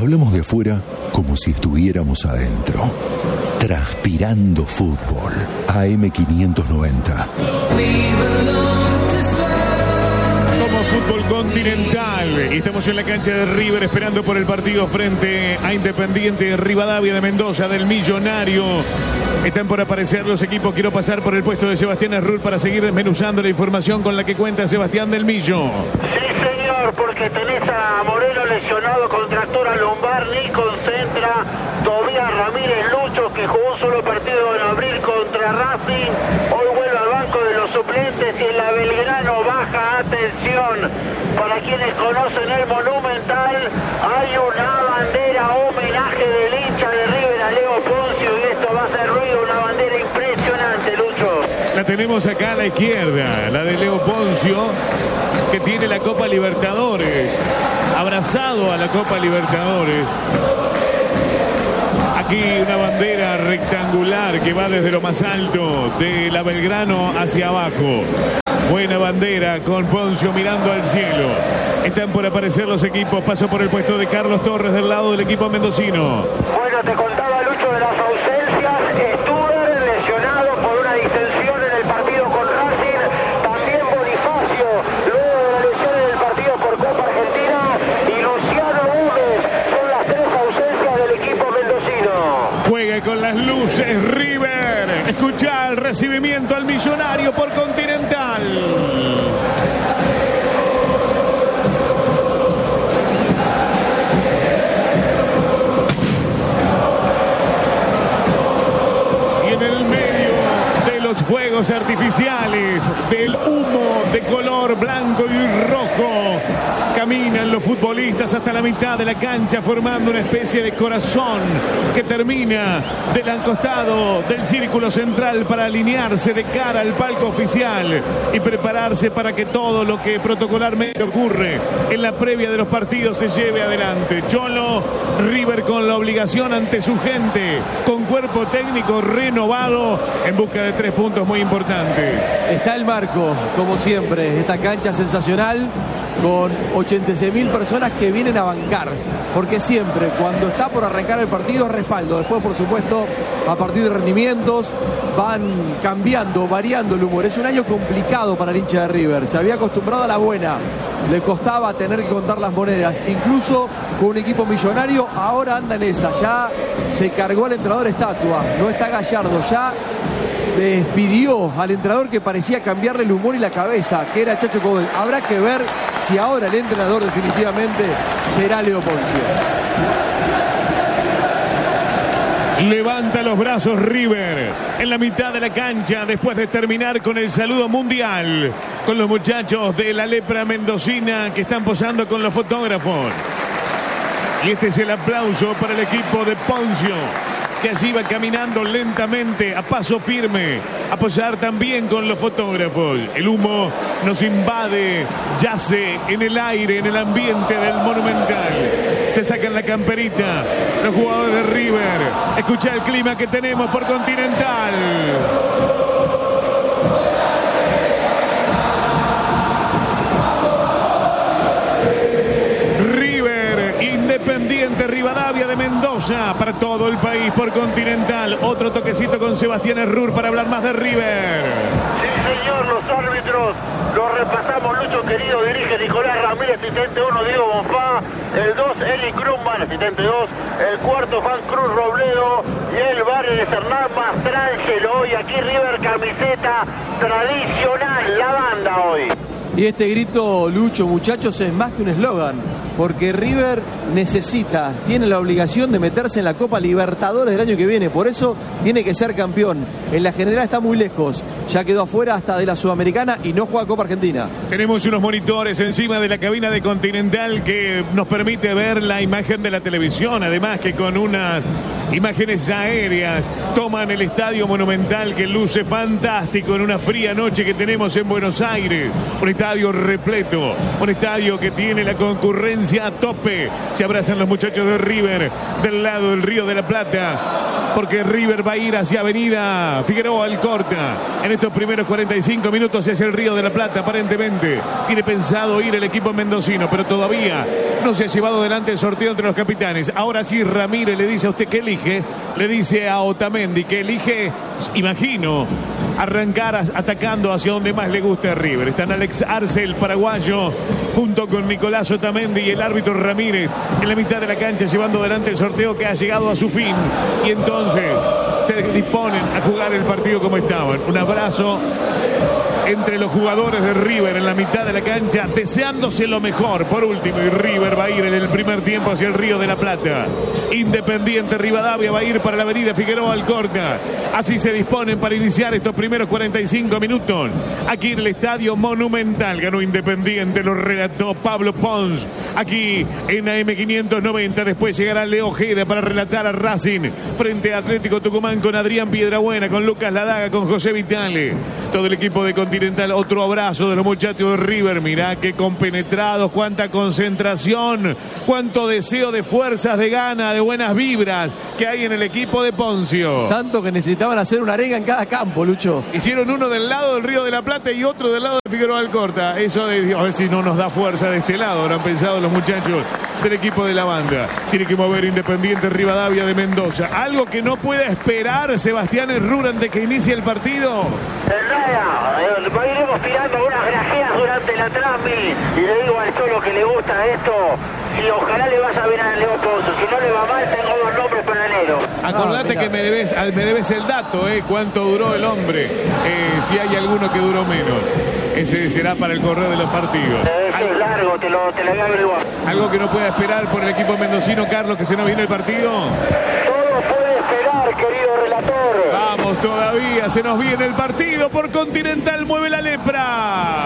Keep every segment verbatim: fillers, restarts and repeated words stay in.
Hablamos de afuera como si estuviéramos adentro. Transpirando fútbol. A M quinientos noventa. Somos Fútbol Continental y estamos en la cancha de River esperando por el partido frente a Independiente Rivadavia de Mendoza del Millonario. Están por aparecer los equipos. Quiero pasar por el puesto de Sebastián Errul para seguir desmenuzando la información con la que cuenta Sebastián del Millo. Sí, señor, porque tenés a Moreno lesionado, contractura lumbar, ni concentra. Tobías Ramírez Lucho, que jugó un solo partido en abril contra Racing, hoy vuelve al banco de los suplentes y en la Belgrano baja. Atención, para quienes conocen el Monumental, hay una bandera homenaje del hincha de River a Leo Poncio y esto va a hacer ruido, una bandera impresionante, Lucho. La tenemos acá a la izquierda, la de Leo Poncio, que tiene la Copa Libertadores, abrazado a la Copa Libertadores. Aquí una bandera rectangular que va desde lo más alto de la Belgrano hacia abajo. Buena bandera con Poncio mirando al cielo. Están por aparecer los equipos. Paso por el puesto de Carlos Torres del lado del equipo mendocino. Bueno, te contaba, Lucho, de las ausencias. Stuber lesionado por una distensión en el partido con Racing. También Bonifacio, luego de la lesión en el partido por Copa Argentina. Y Luciano Gómez. Son las tres ausencias del equipo mendocino. Juega con las luces River. Escucha el recibimiento al Millonario por Continental. Y en el medio de los fuegos artificiales, del humo de color blanco y rojo, caminan los futbolistas hasta la mitad de la cancha formando una especie de corazón que termina del costado del círculo central para alinearse de cara al palco oficial y prepararse para que todo lo que protocolarmente ocurre en la previa de los partidos se lleve adelante. Cholo, River con la obligación ante su gente, con cuerpo técnico renovado en busca de tres puntos muy importantes. Está el marco, como siempre, esta cancha sensacional con ochenta y seis mil personas que vienen a bancar, porque siempre cuando está por arrancar el partido respaldo, después por supuesto a partir de rendimientos van cambiando, variando el humor. Es un año complicado para el hincha de River, se había acostumbrado a la buena, le costaba tener que contar las monedas, incluso con un equipo millonario, ahora anda en esa, ya se cargó al entrenador estatua, no está Gallardo, ya despidió al entrenador que parecía cambiarle el humor y la cabeza, que era Chacho Coudet. Habrá que ver si ahora el entrenador definitivamente será Leo Poncio. Levanta los brazos River en la mitad de la cancha después de terminar con el saludo mundial con los muchachos de la lepra mendocina que están posando con los fotógrafos. Y este es el aplauso para el equipo de Poncio, que allí va caminando lentamente, a paso firme, a posar también con los fotógrafos. El humo nos invade, yace en el aire, en el ambiente del Monumental. Se sacan la camperita los jugadores de River. Escucha el clima que tenemos por Continental. Independiente Rivadavia de Mendoza para todo el país por Continental. Otro toquecito con Sebastián Errur para hablar más de River. Sí, señor, los árbitros los repasamos. Lucho querido dirige Nicolás Ramírez, asistente uno Diego Bonfá, el dos Eli Krumman, asistente dos, el cuarto Juan Cruz Robledo y el bar de Hernán Mastrangelo. Y aquí River camiseta tradicional, la banda hoy. Y este grito, Lucho, muchachos, es más que un eslogan, porque River necesita, tiene la obligación de meterse en la Copa Libertadores del año que viene, por eso tiene que ser campeón. En la general está muy lejos, ya quedó afuera hasta de la Sudamericana y no juega Copa Argentina. Tenemos unos monitores encima de la cabina de Continental que nos permite ver la imagen de la televisión, además que con unas imágenes aéreas toman el Estadio Monumental, que luce fantástico en una fría noche que tenemos en Buenos Aires. Un estadio repleto, un estadio que tiene la concurrencia a tope. Se abrazan los muchachos de River del lado del Río de la Plata. porque River va a ir hacia Avenida Figueroa Alcorta. En estos primeros cuarenta y cinco minutos hacia el Río de la Plata, aparentemente tiene pensado ir el equipo mendocino, pero todavía no se ha llevado adelante el sorteo entre los capitanes. Ahora sí, Ramírez le dice a usted que elige, le dice a Otamendi que elige, imagino, arrancar atacando hacia donde más le gusta a River. Están Alex Arce, el paraguayo, junto con Nicolás Otamendi y el árbitro Ramírez en la mitad de la cancha, llevando adelante el sorteo que ha llegado a su fin. Y entonces se disponen a jugar el partido como estaban. Un abrazo entre los jugadores de River en la mitad de la cancha, deseándose lo mejor. Por último, y River va a ir en el primer tiempo hacia el Río de la Plata. Independiente Rivadavia va a ir para la avenida Figueroa Alcorta. Así se disponen para iniciar estos primeros cuarenta y cinco minutos. Aquí en el Estadio Monumental ganó Independiente, lo relató Pablo Pons. Aquí en A M quinientos noventa, después llegará Leo Ojeda para relatar a Racing frente a Atlético Tucumán con Adrián Piedrabuena, con Lucas Ladaga, con José Vitale. Todo el equipo de Continental. Otro abrazo de los muchachos de River. Mirá qué compenetrados, cuánta concentración, cuánto deseo de fuerzas, de gana, de buenas vibras que hay en el equipo de Poncio. Tanto que necesitaban hacer una arenga en cada campo, Lucho. Hicieron uno del lado del Río de la Plata y otro del lado de Figueroa Alcorta. Eso de, a ver si no nos da fuerza de este lado, habrán pensado los muchachos del equipo de la banda. Tiene que mover Independiente Rivadavia de Mendoza. Algo que no pueda esperar Sebastián Errura antes de que inicie el partido. Nada, iremos tirando unas grajeas durante la transmi y le digo al Cholo que le gusta esto y ojalá le vaya bien a Leo Ponzo. Si no le va mal, tengo dos nombres para enero. Acordate no, que me debes, me debes el dato, eh, cuánto duró el hombre, eh, si hay alguno que duró menos. Ese será para el correo de los partidos. Eh, es largo, te lo, te lo voy a averiguar. Algo que no pueda esperar por el equipo mendocino, Carlos, que se nos viene el partido. Todo puede esperar, querido relator. Vamos todavía, se nos viene el partido por Continental, mueve la lepra.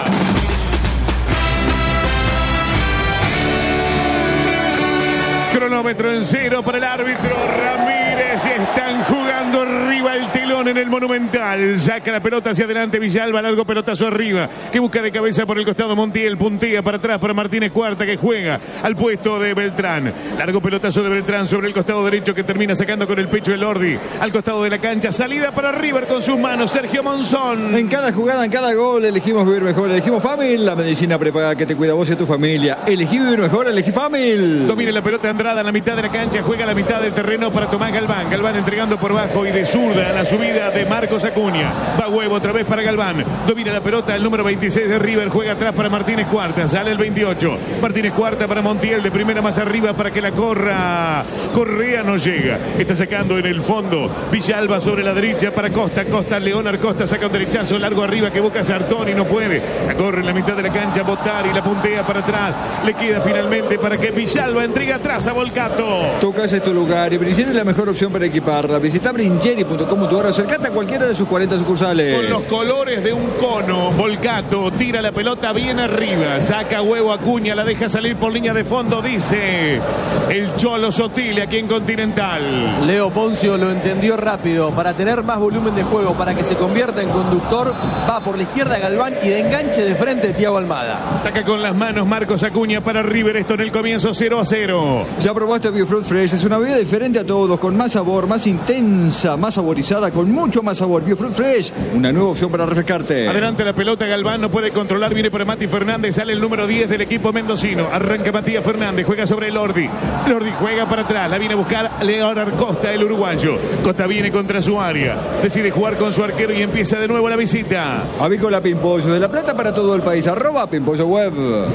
Cronómetro en cero para el árbitro Ramírez. Están jugando arriba el telón en el Monumental. Saca la pelota hacia adelante Villalba, largo pelotazo arriba, que busca de cabeza por el costado Montiel, puntea para atrás para Martínez Cuarta, que juega al puesto de Beltrán. Largo pelotazo de Beltrán sobre el costado derecho, que termina sacando con el pecho el Lordi. Al costado de la cancha, salida para River con sus manos, Sergio Monzón. En cada jugada, en cada gol, elegimos vivir mejor. Elegimos Famil, la medicina prepaga que te cuida vos y tu familia. Elegí vivir mejor, elegí Famil. Domina la pelota Andrada en la mitad de la cancha, juega a la mitad del terreno para Tomás Galván. Galván entregando por bajo y de zurda a la subida de Marcos Acuña. Va Huevo otra vez para Galván. Domina la pelota el número veintiséis de River, juega atrás para Martínez Cuarta. Sale el veintiocho. Martínez Cuarta para Montiel, de primera más arriba para que la corra. Correa no llega. Está sacando en el fondo Villalba sobre la derecha para Costa. Costa, Leonard Costa saca un derechazo largo arriba que busca Sartoni, no puede. La corre en la mitad de la cancha Botari, la puntea para atrás. Le queda finalmente para que Villalba entregue atrás a Volcato. Tu casa es tu lugar y Brincheri es la mejor opción para equiparla. Visita brincheri punto com punto ar o acercate a cualquiera de sus cuarenta sucursales. Con los colores de un cono, Volcato tira la pelota bien arriba, saca Huevo Acuña, la deja salir por línea de fondo, dice el Cholo Sotile aquí en Continental. Leo Poncio lo entendió rápido. Para tener más volumen de juego, para que se convierta en conductor, va por la izquierda Galván y de enganche de frente Thiago Almada. Saca con las manos Marcos Acuña para River, esto en el comienzo cero a cero. Ya probaste Biofruit Fresh, es una bebida diferente a todos, con más sabor, más intensa, más saborizada, con mucho más sabor. Biofruit Fresh, una nueva opción para refrescarte. Adelante la pelota, Galván no puede controlar, viene para Mati Fernández, sale el número diez del equipo mendocino. Arranca Matías Fernández, juega sobre Lordi. Lordi juega para atrás, la viene a buscar Leonard Costa, el uruguayo. Costa viene contra su área, decide jugar con su arquero y empieza de nuevo la visita. Avícola Pimpollo, de La Plata para todo el país, arroba Pimpollo Web.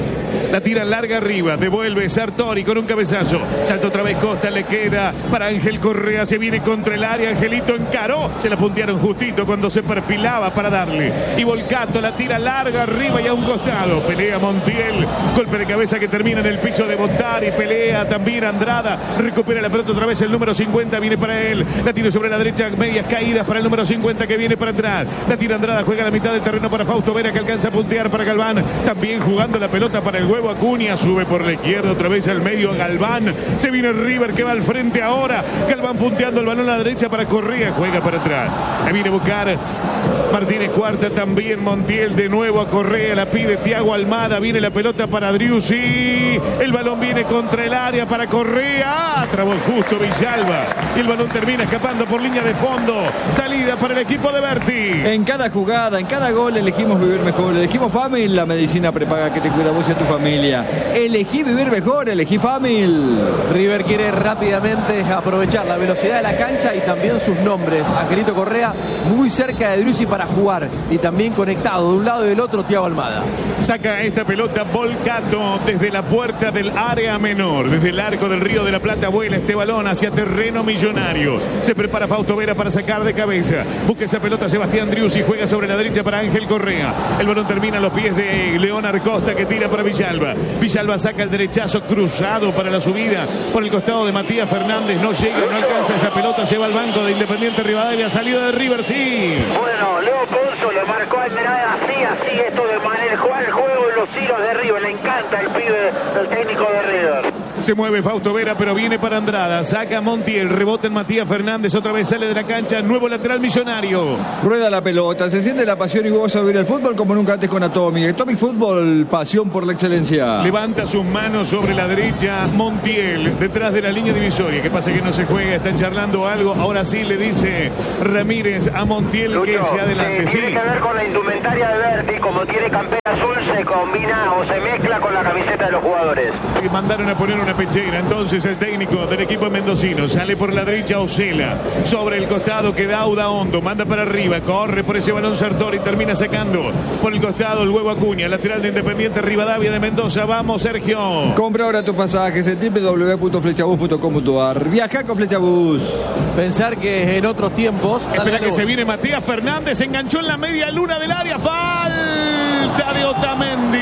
La tira larga arriba, devuelve Sartori con un cabezazo. Salta otra vez Costa, le queda para Ángel Correa, se viene contra el área, Angelito encaró, se la puntearon justito cuando se perfilaba para darle. Y Volcato la tira larga arriba y a un costado. Pelea Montiel, golpe de cabeza que termina en el piso de Botari, pelea también Andrada, recupera la pelota otra vez el número cincuenta, viene para él, la tira sobre la derecha, medias caídas para el número cincuenta que viene para atrás. La tira Andrada, juega a la mitad del terreno para Fausto Vera que alcanza a puntear para Galván, también jugando la pelota para el Huevo Acuña, sube por la izquierda otra vez al medio a Galván. Galván. Se viene River que va al frente ahora. Galván punteando el balón a la derecha para Correa. Juega para atrás. Ahí viene a buscar Martínez Cuarta, también Montiel de nuevo a Correa. La pide Thiago Almada. Viene la pelota para Driussi. El balón viene contra el área para Correa. Ah, trabó justo Villalba. Y el balón termina escapando por línea de fondo. Salida para el equipo de Berti. En cada jugada, en cada gol elegimos vivir mejor. Elegimos Famil, la medicina prepaga que te cuida vos y a tu familia. Elegí vivir mejor, elegí Famil. River quiere rápidamente aprovechar la velocidad de la cancha y también sus nombres. Angelito Correa muy cerca de Driussi para jugar y también conectado de un lado y del otro Thiago Almada. Saca esta pelota Volcato desde la puerta del área menor, desde el arco del Río de la Plata. Vuela este balón hacia terreno millonario. Se prepara Fausto Vera para sacar de cabeza. Busca esa pelota Sebastián Driussi. Juega sobre la derecha para Ángel Correa. El balón termina a los pies de Leonard Costa, que tira para Villalba. Villalba saca el derechazo cruzado para la subida por el costado de Matías Fernández. No llega, no alcanza esa pelota. Se va al banco de Independiente Rivadavia. Salida de River, sí. Bueno, Leo Ponzo le marcó a Almerada. Así, así esto de manera jugar el juego en los hilos de River. Le encanta el pibe, el técnico de River. Se mueve Fausto Vera, pero viene para Andrada. Saca Montiel, rebota en Matías Fernández. Otra vez sale de la cancha. Nuevo lateral Millonario. Rueda la pelota, se siente la pasión y vos a vivir el fútbol como nunca antes con Atomic. Atomic Fútbol, pasión por la excelencia. Levanta sus manos sobre la derecha Montiel, detrás de la línea divisoria. ¿Qué pasa que no se juega? Están charlando algo. Ahora sí le dice Ramírez a Montiel Lucho, que se adelante. Eh, sí. Tiene que ver con la indumentaria de Berti. Como tiene campera azul, se combina o se mezcla con la camiseta de los jugadores. Y mandaron a poner una pechera. Entonces el técnico del equipo mendocino sale por la derecha Osela. Sobre el costado queda Auda Hondo. Manda para arriba. Corre por ese balón Sartori. Termina sacando por el costado el huevo Acuña. Lateral de Independiente Rivadavia de Mendoza. Vamos, Sergio. Compra ahora tus pasajes en doble u doble u doble u punto flechabús punto com punto a r. Viaja con Flechabús. Pensar que en otros tiempos. Espera que se viene Matías Fernández. Se enganchó en la media luna del área. Falta de Otamendi.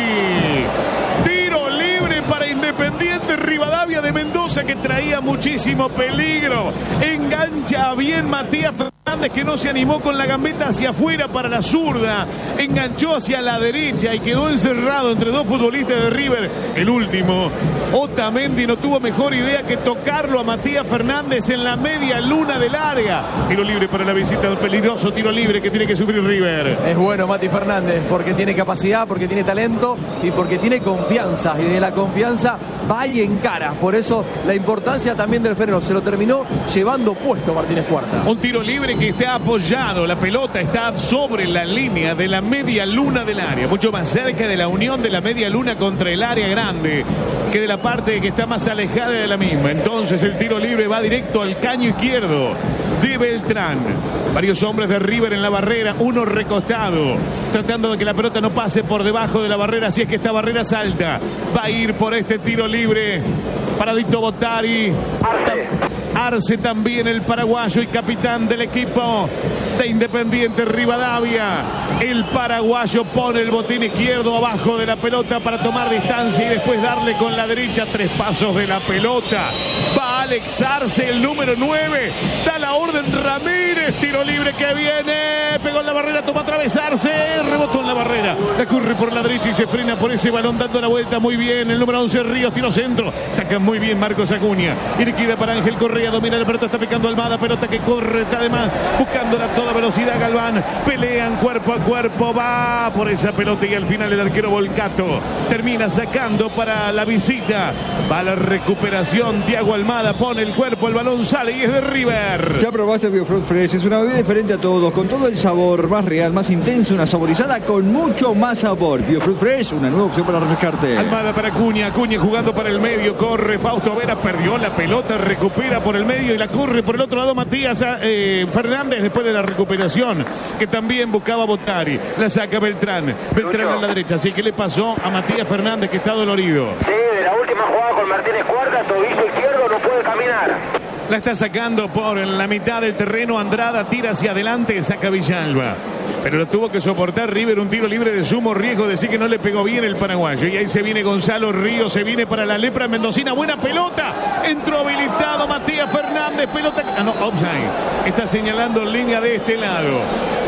Tiro libre para Independiente Rivadavia de Mendoza, que traía muchísimo peligro. Engancha bien Matías Fernández, que no se animó con la gambeta hacia afuera para la zurda. Enganchó hacia la derecha y quedó encerrado entre dos futbolistas de River. El último, Otamendi, no tuvo mejor idea que tocarlo a Matías Fernández en la media luna del área. Tiro libre para la visita, un peligroso tiro libre que tiene que sufrir River. Es bueno Mati Fernández porque tiene capacidad, porque tiene talento y porque tiene confianza. Y de la confianza va y encara. Por eso la importancia también del freno. Se lo terminó llevando puesto Martínez Cuarta. Un tiro libre que está apoyado. La pelota está sobre la línea de la media luna del área. Mucho más cerca de la unión de la media luna contra el área grande que de la parte que está más alejada de la misma. Entonces el tiro libre va directo al caño izquierdo de Beltrán. Varios hombres de River en la barrera. Uno recostado. Tratando de que la pelota no pase por debajo de la barrera. Si es que esta barrera salta. Va a ir por este tiro libre para Dito Bottari. Arce. Arce también, el paraguayo y capitán del equipo de Independiente Rivadavia. El paraguayo pone el botín izquierdo abajo de la pelota para tomar distancia y después darle con la derecha tres pasos de la pelota. Va Alex Arce, el número nueve. Da la orden Ramírez. Tiro libre que viene. Pegó en la barrera, toma atravesarse. Rebotó en la barrera. La corre por la derecha y se frena por ese balón dando la vuelta muy bien. El número once Ríos, tiro centro. Saca muy bien Marcos Acuña. Y liquida para Ángel Correa. Domina la pelota, está picando Almada. Pelota que corre, está además buscándola a toda velocidad Galván. Pelean cuerpo a cuerpo. Va por esa pelota y al final el arquero Volcato termina sacando para la visita. Va la recuperación. Thiago Almada pone el cuerpo, el balón sale y es de River. Ya probaste Biofruit Fresh. Es una bebida diferente a todos, con todo el sabor más real, más intenso, una saborizada con mucho más sabor. Biofruit Fresh, una nueva opción para refrescarte. Almada para Acuña. Acuña jugando para el medio. Corre Fausto Vera, perdió la pelota, recupera por el medio y la corre por el otro lado Matías eh, Fernández después de la recuperación que también buscaba Bottari. La saca Beltrán. Beltrán a la derecha. Así que le pasó a Matías Fernández, que está dolorido. Sí, de la última jugada con Martínez Cuarta, tobillo izquierdo, no puede caminar. La está sacando por la mitad del terreno. Andrada tira hacia adelante, saca Villalba. Pero lo tuvo que soportar River, un tiro libre de sumo riesgo, decir que no le pegó bien el paraguayo. Y ahí se viene Gonzalo Ríos, se viene para la lepra mendocina. Buena pelota, entró habilitado Matías Fernández, pelota... Ah, no, offside. Está señalando en línea de este lado.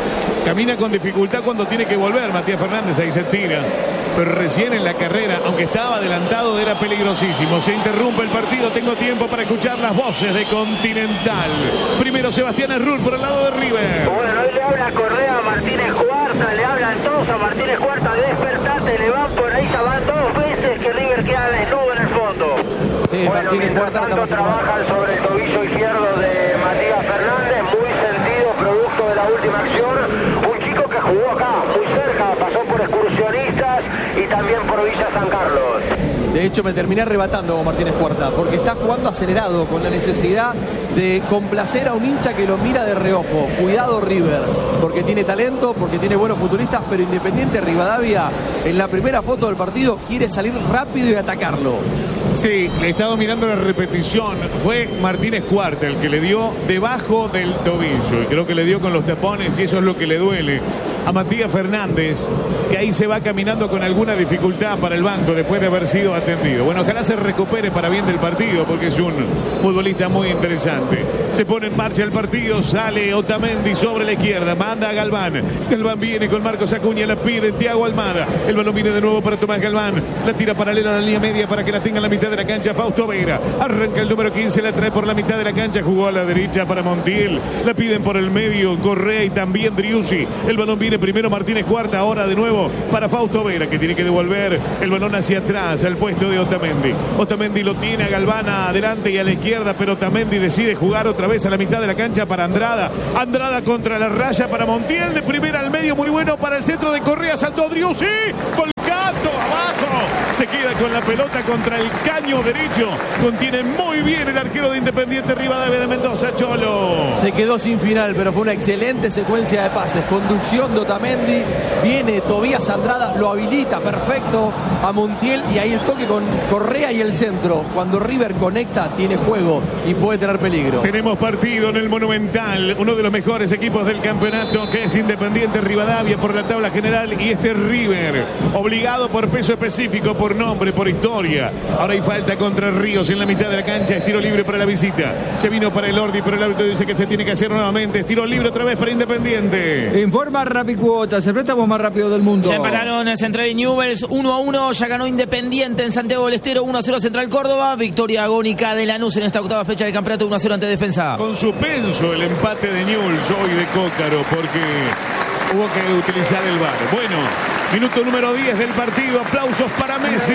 Camina con dificultad cuando tiene que volver Matías Fernández, ahí se tira. Pero recién en la carrera, aunque estaba adelantado, era peligrosísimo. Se interrumpe el partido, tengo tiempo para escuchar las voces de Continental. Primero Sebastián Errur por el lado de River. Bueno, hoy le habla Correa a Martínez Cuarta, le hablan todos a Martínez Cuarta, despertate, le van por ahí, ya van dos veces que River queda desnudo en el fondo. Sí, bueno, Martínez Cuarta tanto trabajan sobre el tobillo izquierdo de Matías Fernández, muy sentido, producto de la última acción. Un chico que jugó acá, muy cerca, pasó por Excursionistas y también por Villa San Carlos. De hecho, me terminé arrebatando con Martínez Cuarta, porque está jugando acelerado, con la necesidad de complacer a un hincha que lo mira de reojo. Cuidado River, porque tiene talento, porque tiene buenos futuristas, pero Independiente Rivadavia, en la primera foto del partido, quiere salir rápido y atacarlo. Sí, le he estado mirando la repetición. Fue Martínez Cuarta el que le dio debajo del tobillo. Y creo que le dio con los tapones y eso es lo que le duele a Matías Fernández, que ahí se va caminando con alguna dificultad para el banco después de haber sido atendido. Bueno, ojalá se recupere para bien del partido porque es un futbolista muy interesante. Se pone en marcha el partido, sale Otamendi sobre la izquierda, manda a Galván. Galván viene con Marcos Acuña, la pide Thiago Almada. El balón viene de nuevo para Tomás Galván. La tira paralela a la línea media para que la tenga en la mitad de la cancha Fausto Vera. Arranca el número quince, la trae por la mitad de la cancha, jugó a la derecha para Montiel. La piden por el medio Correa y también Driussi. El balón viene primero Martínez Cuarta, ahora de nuevo para Fausto Vera, que tiene que devolver el balón hacia atrás al puesto de Otamendi. Otamendi lo tiene a Galván adelante y a la izquierda, pero Otamendi decide jugar otra vez a la mitad de la cancha para Andrada. Andrada contra la raya para Montiel, de primera al medio, muy bueno para el centro de Correa, saltó Driussi, volcando abajo, se queda con la pelota contra el caño derecho, contiene muy bien el arquero de Independiente Rivadavia de Mendoza, Cholo. Se quedó sin final, pero fue una excelente secuencia de pases, conducción de Otamendi, viene Tobías Andrada, lo habilita perfecto a Montiel y ahí el toque con Correa y el centro. Cuando River conecta, tiene juego y puede tener peligro. Tenemos partido en el Monumental, uno de los mejores equipos del campeonato, que es Independiente Rivadavia por la tabla general, y este River, obligado por peso específico, por nombre, por historia. Ahora hay falta contra Ríos en la mitad de la cancha, es tiro libre para la visita. Se vino para el Ordi, pero el árbitro dice que se tiene que hacer nuevamente. Es tiro libre otra vez para Independiente. Informa Rapicuotas, el préstamo más rápido del mundo. Ya empataron Central y Newell's uno a uno, ya ganó Independiente en Santiago del Estero uno a cero Central Córdoba, victoria agónica de Lanús en esta octava fecha de campeonato uno a cero ante Defensa. Con suspenso el empate de Newell's hoy de Cócaro porque hubo que utilizar el V A R. Bueno, minuto número diez del partido, aplausos para Messi.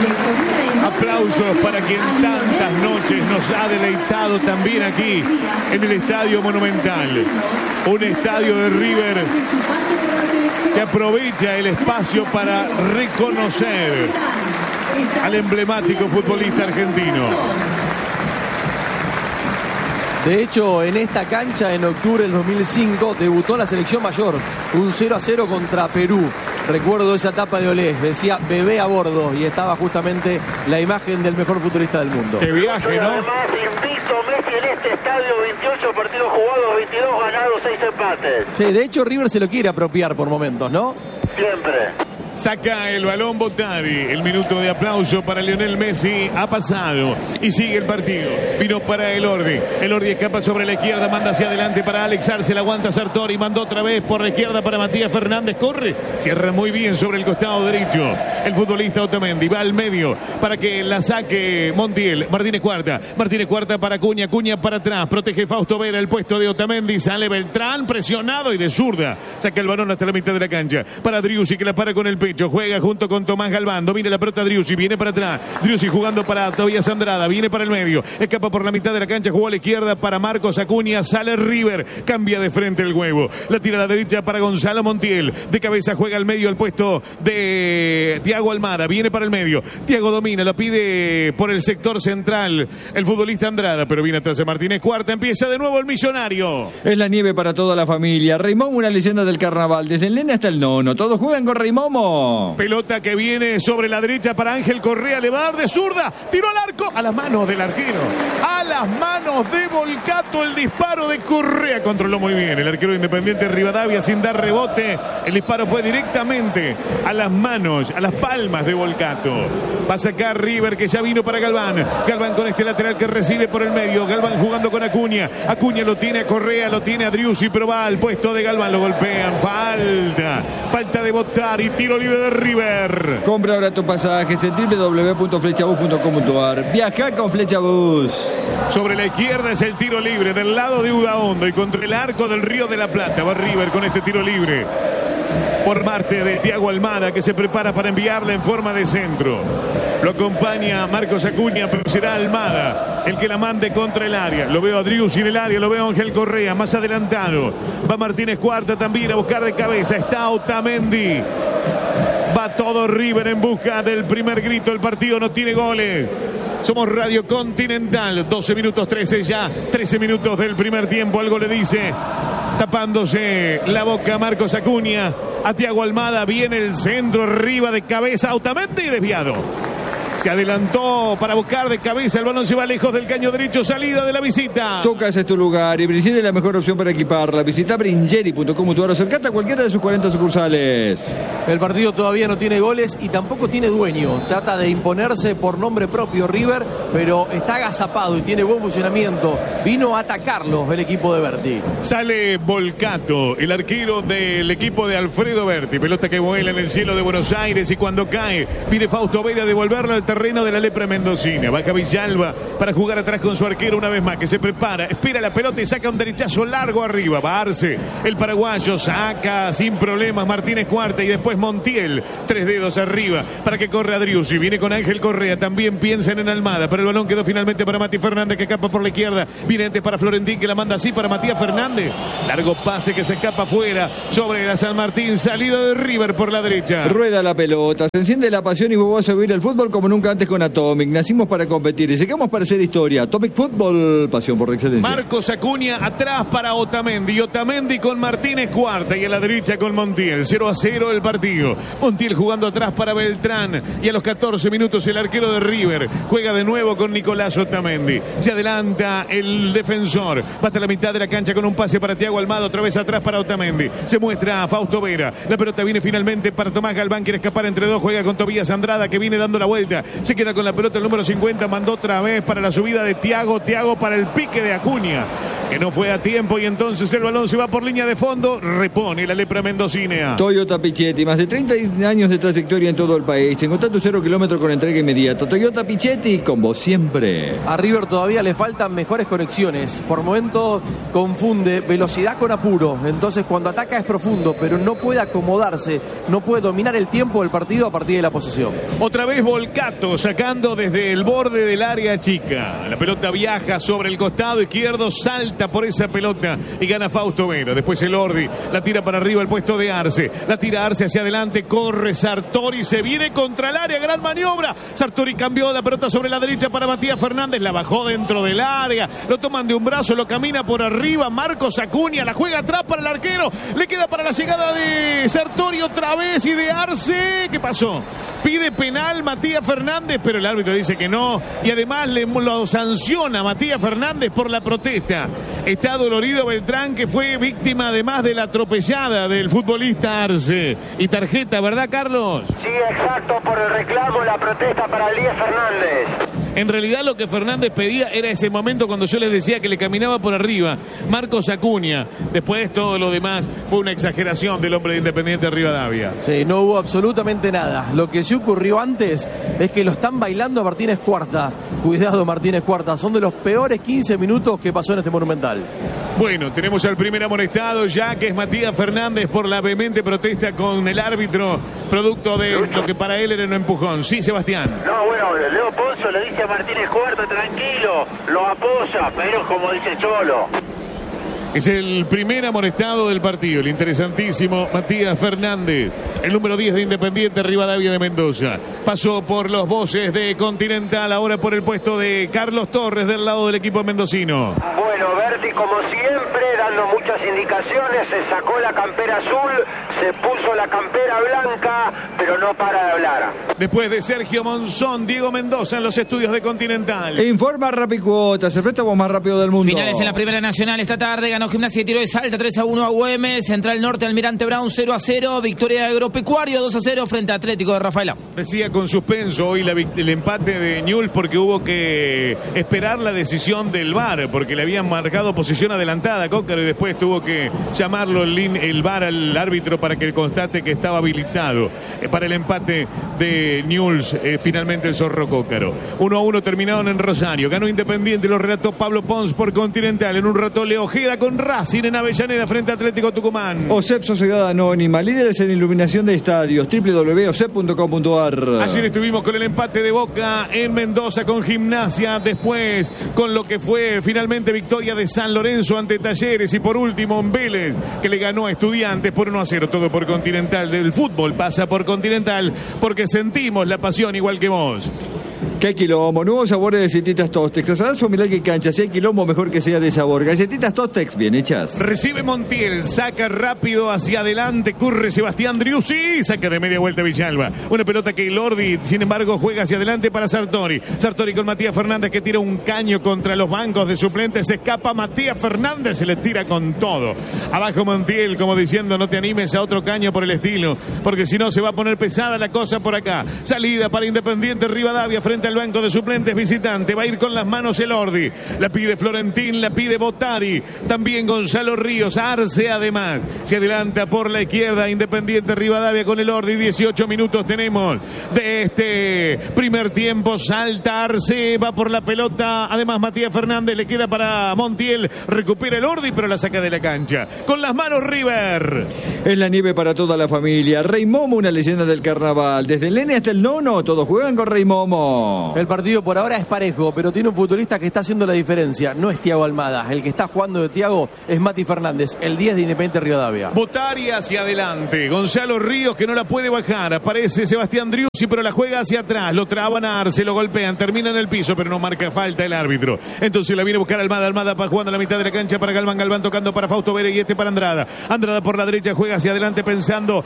Aplausos para quien tantas noches nos ha deleitado también aquí en el Estadio Monumental. Un estadio de River que aprovecha el espacio para reconocer al emblemático futbolista argentino. De hecho, en esta cancha, en octubre del dos mil cinco, debutó la selección mayor, un cero a cero contra Perú. Recuerdo esa etapa de Olé, decía bebé a bordo, y estaba justamente la imagen del mejor futbolista del mundo. Qué viaje, ¿no? Además, invicto Messi en este estadio, veintiocho partidos jugados, veintidós ganados, seis empates. Sí, de hecho, River se lo quiere apropiar por momentos, ¿no? Siempre. Saca el balón Bottari. El minuto de aplauso para Lionel Messi ha pasado y sigue el partido. Vino para el Ordi. El Ordi escapa sobre la izquierda, manda hacia adelante para Alex Arce. La aguanta Sartori, mandó otra vez por la izquierda para Matías Fernández. Corre, cierra muy bien sobre el costado derecho. El futbolista Otamendi va al medio para que la saque Montiel. Martínez Cuarta. Martínez Cuarta para Cuña. Cuña para atrás. Protege Fausto Vera el puesto de Otamendi. Sale Beltrán presionado y de zurda. Saca el balón hasta la mitad de la cancha. Para Driussi que la para con el pecho, juega junto con Tomás Galván, domina la pelota Driussi, viene para atrás, Driussi jugando para Tobías Andrada, viene para el medio, escapa por la mitad de la cancha, jugó a la izquierda para Marcos Acuña, sale River, cambia de frente el huevo, la tira a la derecha para Gonzalo Montiel, de cabeza juega al medio al puesto de Thiago Almada, viene para el medio, Thiago domina, lo pide por el sector central el futbolista Andrada, pero viene atrás de Martínez Cuarta, empieza de nuevo el millonario. Es la nieve para toda la familia. Rey Momo, una leyenda del carnaval, desde el nene hasta el nono, todos juegan con Rey Momo. Pelota que viene sobre la derecha para Ángel Correa, le va a dar de zurda, tiró al arco, a las manos del arquero. ¡Ay! a las manos de Volcato. El disparo de Correa controló muy bien el arquero de Independiente Rivadavia sin dar rebote. El disparo fue directamente a las manos, a las palmas de Volcato. Va a sacar River, que ya vino para Galván. Galván con este lateral que recibe por el medio. Galván jugando con Acuña. Acuña lo tiene a Correa, lo tiene a Driussi, pero va al puesto de Galván. Lo golpean. Falta. Falta de Bottari. Tiro libre de River. Compra ahora tu pasajes en doble u doble u doble u punto flechabus punto com punto a r. Viaja con Flechabus. Sobre la izquierda es el tiro libre del lado de Udaondo y contra el arco del Río de la Plata. Va River con este tiro libre por parte de Thiago Almada, que se prepara para enviarla en forma de centro. Lo acompaña Marcos Acuña, pero será Almada el que la mande contra el área. Lo veo a Driussi en el área, lo veo a Ángel Correa más adelantado. Va Martínez Cuarta también a buscar de cabeza. Está Otamendi. Va todo River en busca del primer grito. El partido no tiene goles. Somos Radio Continental. doce minutos trece ya. trece minutos del primer tiempo. Algo le dice, tapándose la boca, Marcos Acuña. A Thiago Almada viene el centro arriba de cabeza. Otamendi desviado. Se adelantó para buscar de cabeza. El balón se va lejos del caño derecho. Salida de la visita. Tu casa es tu lugar y Bringeri es la mejor opción para equiparla. Visita bringeri punto com punto a r o acercate a cualquiera de sus cuarenta sucursales. El partido todavía no tiene goles y tampoco tiene dueño. Trata de imponerse por nombre propio River, pero está agazapado y tiene buen funcionamiento. Vino a atacarlo el equipo de Berti. Sale Volcato, el arquero del equipo de Alfredo Berti. Pelota que vuela en el cielo de Buenos Aires y cuando cae pide Fausto Vera devolverla al terreno de la lepra mendocina. Baja Villalba para jugar atrás con su arquero una vez más, que se prepara, espera la pelota y saca un derechazo largo arriba. Va Arce, el paraguayo, saca sin problemas Martínez Cuarta y después Montiel, tres dedos arriba para que corra Driussi. Viene con Ángel Correa, también piensan en Almada, pero el balón quedó finalmente para Mati Fernández, que escapa por la izquierda. Viene antes para Florentín, que la manda así para Matías Fernández. Largo pase que se escapa afuera sobre la San Martín. Salida de River por la derecha. Rueda la pelota, se enciende la pasión y vos vas a vivir el fútbol como nunca antes con Atomic. Nacimos para competir y llegamos para hacer historia. Atomic Fútbol, pasión por excelencia. Marcos Acuña atrás para Otamendi. Otamendi con Martínez Cuarta y a la derecha con Montiel. cero a cero el partido. Montiel jugando atrás para Beltrán y a los catorce minutos el arquero de River juega de nuevo con Nicolás Otamendi. Se adelanta el defensor. Va hasta la mitad de la cancha con un pase para Thiago Almada. Otra vez atrás para Otamendi. Se muestra a Fausto Vera. La pelota viene finalmente para Tomás Galván. Quiere escapar entre dos. Juega con Tobías Andrada, que viene dando la vuelta. Se queda con la pelota el número cincuenta. Mandó otra vez para la subida de Thiago. Thiago para el pique de Acuña, que no fue a tiempo, y entonces el balón se va por línea de fondo. Repone la lepra mendocina. Toyota Pichetti, más de treinta años de trayectoria en todo el país. Encontrá tu cero kilómetro con entrega inmediata. Toyota Pichetti, con vos siempre. A River todavía le faltan mejores conexiones. Por momentos confunde velocidad con apuro. Entonces cuando ataca es profundo, pero no puede acomodarse, no puede dominar el tiempo del partido a partir de la posesión. Otra vez Volcato sacando desde el borde del área chica. La pelota viaja sobre el costado izquierdo, salta por esa pelota y gana Fausto Vera. Después el Ordi la tira para arriba, el puesto de Arce. La tira Arce hacia adelante, corre Sartori, se viene contra el área, gran maniobra. Sartori cambió la pelota sobre la derecha para Matías Fernández, la bajó dentro del área, lo toman de un brazo, lo camina por arriba. Marcos Acuña la juega atrás para el arquero, le queda para la llegada de Sartori otra vez y de Arce. ¿Qué pasó? Pide penal Matías Fernández, pero el árbitro dice que no, y además le lo sanciona Matías Fernández por la protesta. Está dolorido Beltrán, que fue víctima además de la atropellada del futbolista Arce. Y tarjeta, ¿verdad, Carlos? Sí, exacto, por el reclamo, la protesta para Elías Fernández. En realidad lo que Fernández pedía era ese momento cuando yo les decía que le caminaba por arriba Marcos Acuña. Después todo lo demás fue una exageración del hombre de Independiente Rivadavia. Sí, no hubo absolutamente nada. Lo que sí ocurrió antes es que lo están bailando a Martínez Cuarta. Cuidado Martínez Cuarta, son de los peores quince minutos que pasó en este Monumental. Bueno, tenemos al primer amonestado ya, que es Matías Fernández, por la vehemente protesta con el árbitro, producto de lo que para él era un empujón. Sí, Sebastián. No, bueno, Leo Ponzo le dice a Martínez Cuarta, tranquilo, lo apoya, pero como dice Cholo. Es el primer amonestado del partido, el interesantísimo Matías Fernández, el número diez de Independiente Rivadavia de Mendoza. Pasó por los voces de Continental, ahora por el puesto de Carlos Torres del lado del equipo mendocino. Bueno, Berti como siempre dando muchas indicaciones declaraciones, se sacó la campera azul, se puso la campera blanca, pero no para de hablar. Después de Sergio Monzón, Diego Mendoza en los estudios de Continental. Informa Rapicuotas, el préstamo más rápido del mundo. Finales en la Primera Nacional esta tarde. Ganó Gimnasia y Tiro de Salta tres a uno a Güemes. Central Norte, Almirante Brown cero a cero. Victoria de Agropecuario dos a cero frente a Atlético de Rafaela. Decía con suspenso hoy la, el empate de Newell's porque hubo que esperar la decisión del V A R, porque le habían marcado posición adelantada a Cócaro y después tuvo que llamarlo el, el V A R al árbitro para que constate que estaba habilitado eh, para el empate de Newell's, eh, finalmente el Zorro Cócaro. uno a uno terminaron en Rosario. Ganó Independiente, lo relató Pablo Pons por Continental. En un rato Leo Ojeda con Racing en Avellaneda frente a Atlético Tucumán. OSEP Sociedad Anónima, líderes en iluminación de estadios, doble u doble u doble u punto o s e p punto com punto a r. Ayer estuvimos con el empate de Boca en Mendoza con Gimnasia, después con lo que fue finalmente victoria de San Lorenzo ante Talleres y por último en Vélez, que le ganó a Estudiantes por uno a cero. Todo por Continental. Del fútbol pasa por Continental porque sentimos la pasión igual que vos. ¿Qué quilombo? Nuevos sabores de galletitas Tostex. Asadazo, mirá que cancha. Si hay quilombo, mejor que sea de sabor. Galletitas Tostex, bien hechas. Recibe Montiel, saca rápido hacia adelante, corre Sebastián Driussi, saca de media vuelta Villalba. Una pelota que Lordi, sin embargo, juega hacia adelante para Sartori. Sartori con Matías Fernández que tira un caño contra los bancos de suplentes. Se escapa Matías Fernández, se le tira con todo. Abajo Montiel, como diciendo, no te animes a otro caño por el estilo, porque si no se va a poner pesada la cosa por acá. Salida para Independiente Rivadavia frente al banco de suplentes visitante. Va a ir con las manos el Ordi. La pide Florentín, la pide Botari. También Gonzalo Ríos. Arce además. Se adelanta por la izquierda Independiente Rivadavia con el Ordi. dieciocho minutos tenemos de este primer tiempo. Salta Arce. Va por la pelota. Además Matías Fernández le queda para Montiel. Recupera el Ordi pero la saca de la cancha. Con las manos River. Es la nieve para toda la familia. Rey Momo, una leyenda del carnaval. Desde el nene hasta el nono, todos juegan con Rey Momo. El partido por ahora es parejo, pero tiene un futbolista que está haciendo la diferencia. No es Thiago Almada. El que está jugando de Thiago es Mati Fernández, el diez de Independiente Rivadavia. Botari hacia adelante. Gonzalo Ríos que no la puede bajar. Aparece Sebastián Driussi, pero la juega hacia atrás. Lo traban a Arce, lo golpean. Termina en el piso, pero no marca falta el árbitro. Entonces la viene a buscar Almada. Almada para jugando a la mitad de la cancha para Galván. Galván tocando para Fausto Vélez y este para Andrada. Andrada por la derecha juega hacia adelante pensando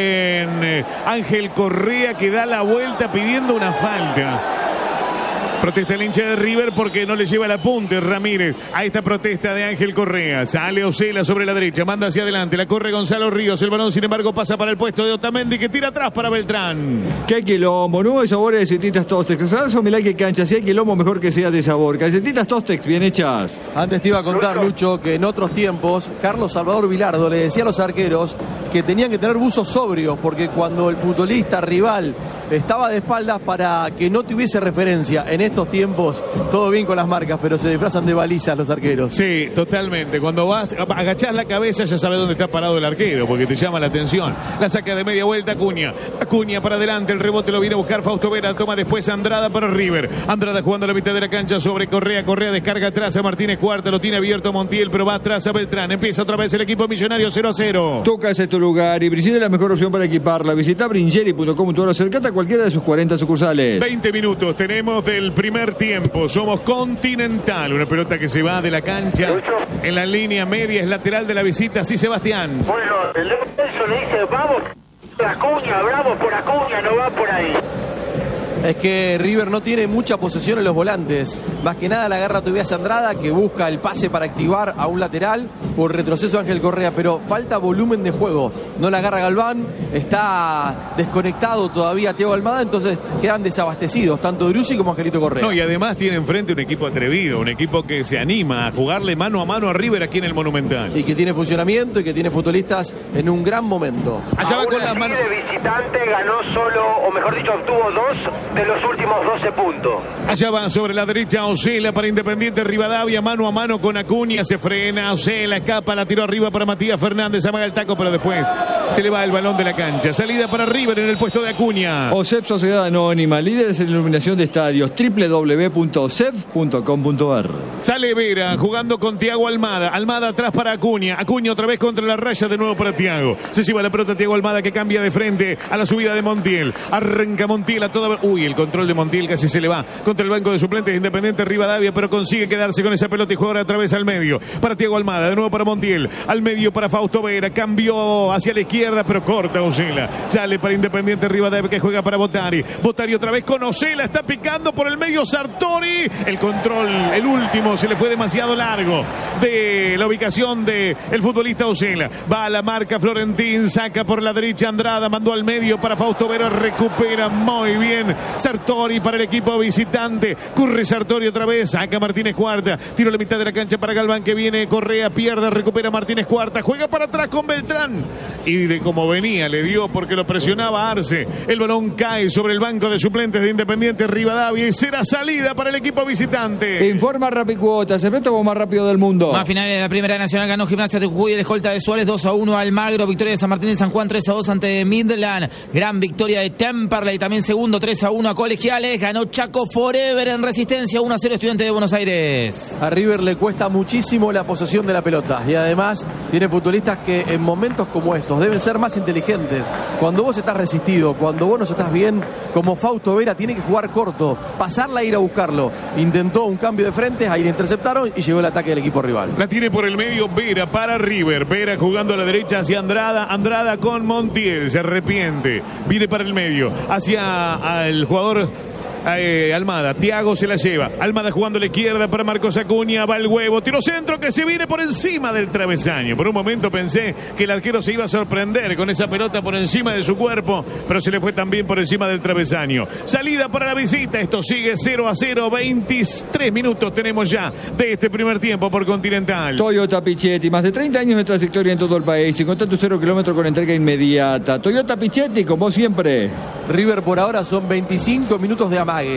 en Ángel Correa que da la vuelta pidiendo una falta. Protesta el hincha de River porque no le lleva el apunte Ramírez a esta protesta de Ángel Correa. Sale Ocela sobre la derecha, manda hacia adelante, la corre Gonzalo Ríos. El balón, sin embargo, pasa para el puesto de Otamendi que tira atrás para Beltrán. ¿Qué quilombo? Nuevos sabores de galletitas Tostex. Asadazo, mirá que cancha. Si hay quilombo, mejor que sea de sabor. Galletitas Tostex, bien hechas. Antes te iba a contar, Lucho, que en otros tiempos Carlos Salvador Vilardo le decía a los arqueros que tenían que tener buzos sobrios porque cuando el futbolista rival estaba de espaldas para que no tuviese referencia. En estos tiempos todo bien con las marcas, pero se disfrazan de balizas los arqueros. Sí, totalmente. Cuando vas, agachás la cabeza ya sabes dónde está parado el arquero porque te llama la atención. La saca de media vuelta Acuña. Acuña para adelante, el rebote lo viene a buscar Fausto Vera, toma después Andrada para River. Andrada jugando a la mitad de la cancha sobre Correa. Correa descarga atrás a Martínez Cuarta, lo tiene abierto Montiel, pero va atrás a Beltrán. Empieza otra vez el equipo millonario cero a cero. Toca ese tu lugar y Bringeri es la mejor opción para equiparla. Visita bringeri punto com punto a r o acercate a cualquiera de sus cuarenta sucursales. veinte minutos tenemos del primer tiempo. Somos Continental. Una pelota que se va de la cancha en la línea media, es lateral de la visita. Sí, Sebastián. Bueno, el Nelson le dice, vamos por Acuña, bravo por Acuña, no va por ahí. Es que River no tiene mucha posesión en los volantes. Más que nada la agarra Tobias Andrada, que busca el pase para activar a un lateral por retroceso Ángel Correa, pero falta volumen de juego. No la agarra Galván, está desconectado todavía Thiago Almada, entonces quedan desabastecidos, tanto Driussi como Angelito Correa. No, y además tiene enfrente un equipo atrevido, un equipo que se anima a jugarle mano a mano a River aquí en el Monumental. Y que tiene funcionamiento y que tiene futbolistas en un gran momento. Allá va con las manos. De visitante ganó solo, o mejor dicho, obtuvo dos de los últimos doce puntos. Allá va sobre la derecha Ocela para Independiente Rivadavia, mano a mano con Acuña, se frena Ocela, escapa, la tiró arriba para Matías Fernández, amaga el taco, pero después se le va el balón de la cancha. Salida para River en el puesto de Acuña. OSEP Sociedad Anónima, líderes en iluminación de estadios, doble u doble u doble u punto o s e p punto com punto a r. Sale Vera jugando con Thiago Almada. Almada atrás para Acuña. Acuña otra vez contra la raya, de nuevo para Thiago. Se lleva la pelota Thiago Almada que cambia de frente a la subida de Montiel. Arranca Montiel a toda. Uy, Uy, el control de Montiel casi se le va contra el banco de suplentes de Independiente Rivadavia, pero consigue quedarse con esa pelota y juega otra vez al medio. Para Thiago Almada, de nuevo para Montiel. Al medio para Fausto Vera. Cambió hacia la izquierda, pero corta Osela. Sale para Independiente Rivadavia, que juega para Botari. Botari otra vez con Osela. Está picando por el medio Sartori. El control, el último, se le fue demasiado largo de la ubicación del futbolista Osela. Va a la marca Florentín. Saca por la derecha Andrada. Mandó al medio para Fausto Vera. Recupera muy bien Sartori para el equipo visitante. Curre Sartori otra vez. Saca Martínez Cuarta. Tiro a la mitad de la cancha para Galván, que viene. Correa pierde. Recupera Martínez Cuarta. Juega para atrás con Beltrán. Y de como venía le dio porque lo presionaba Arce. El balón cae sobre el banco de suplentes de Independiente Rivadavia y será salida para el equipo visitante. Informa Rapicuotas, el préstamo más rápido del mundo. Más finales de la Primera Nacional. Ganó Gimnasia de Jujuy de escolta de Suárez dos a uno Almagro. Victoria de San Martín de San Juan tres a dos ante Midland. Gran victoria de Temperley. También segundo tres a uno a Colegiales. Ganó Chaco Forever en Resistencia uno a cero Estudiantes de Buenos Aires. A River le cuesta muchísimo la posesión de la pelota y además tiene futbolistas que en momentos como estos deben ser más inteligentes. Cuando vos estás resistido, cuando vos no estás bien, como Fausto Vera, tiene que jugar corto, pasarla e ir a buscarlo. Intentó un cambio de frente, ahí le interceptaron y llegó el ataque del equipo rival. La tiene por el medio Vera para River. Vera jugando a la derecha hacia Andrada. Andrada con Montiel, se arrepiente. Viene para el medio, hacia el jugador Eh, Almada, Thiago se la lleva. Almada jugando a la izquierda para Marcos Acuña. Va el huevo, tiro centro que se viene por encima del travesaño. Por un momento pensé que el arquero se iba a sorprender con esa pelota por encima de su cuerpo, pero se le fue también por encima del travesaño. Salida para la visita. Esto sigue cero a cero. veintitrés minutos tenemos ya de este primer tiempo por Continental. Toyota Pichetti, más de treinta años de trayectoria en todo el país. Encontrá tu cero kilómetros con entrega inmediata. Toyota Pichetti, como siempre. River por ahora son veinticinco minutos de amagues.